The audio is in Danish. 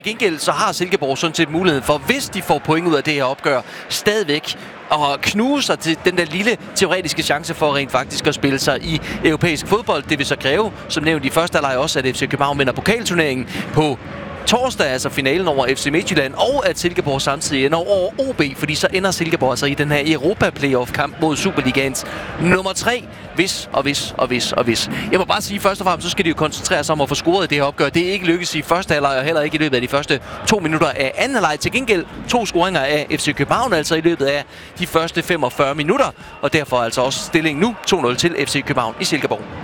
Gengæld så har Silkeborg sådan set muligheden for, hvis de får point ud af det her opgør, stadigvæk at knuse sig til den der lille teoretiske chance for rent faktisk at spille sig i europæisk fodbold. Det vil så kræve, som nævnt i første halvleg også, at FC København vinder pokalturneringen på torsdag, altså finalen over FC Midtjylland, og at Silkeborg samtidig ender over OB, fordi så ender Silkeborg altså i den her Europa-playoff-kamp mod Superligaens nummer 3, hvis. Jeg må bare sige, først og fremmest, så skal de jo koncentrere sig om at få scoret i det her opgør. Det er ikke lykkedes i første halvleg, og heller ikke i løbet af de første 2 minutter af anden halvleg. Til gengæld 2 scoringer af FC København, altså i løbet af de første 45 minutter, og derfor altså også stillingen nu 2-0 til FC København i Silkeborg.